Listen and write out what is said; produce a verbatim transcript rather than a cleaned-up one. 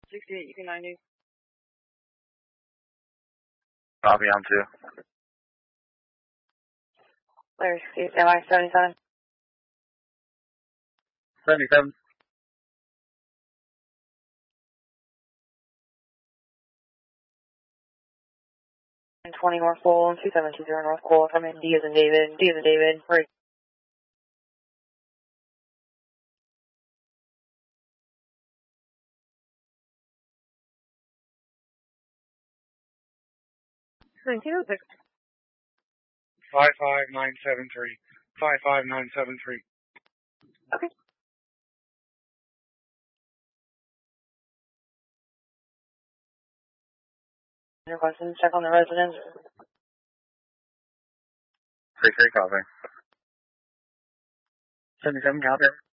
sixty-eight, you can ninety. Copy, on two. There's sixty-eight, stand by, seventy-seven. seventy-seven. And twenty North Cole, two seven two zero North Cole, come in, D as in David, D as in David, right. nineteen oh six. five five nine seven three. five five nine seven three. Okay. Any questions? Check on the residence. six eight, copy. seventy-seven, copy.